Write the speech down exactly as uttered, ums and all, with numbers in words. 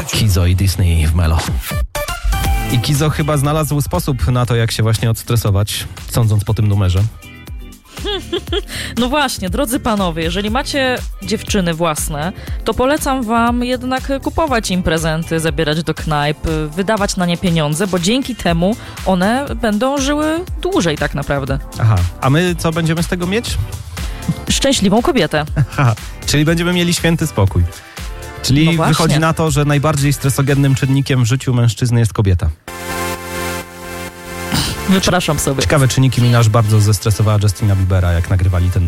Kizo i Disney w Melo. I Kizo chyba znalazł sposób na to, jak się właśnie odstresować, sądząc po tym numerze. No właśnie, drodzy panowie, jeżeli macie dziewczyny własne, to polecam wam jednak kupować im prezenty, zabierać do knajp, wydawać na nie pieniądze, bo dzięki temu one będą żyły dłużej tak naprawdę. Aha, a my co będziemy z tego mieć? Szczęśliwą kobietę. Aha, czyli będziemy mieli święty spokój. Czyli No wychodzi na to, że najbardziej stresogennym czynnikiem w życiu mężczyzny jest kobieta. Wypraszam sobie. Ciekawe, czy Nicki Minaj bardzo zestresowała Justina Biebera, jak nagrywali ten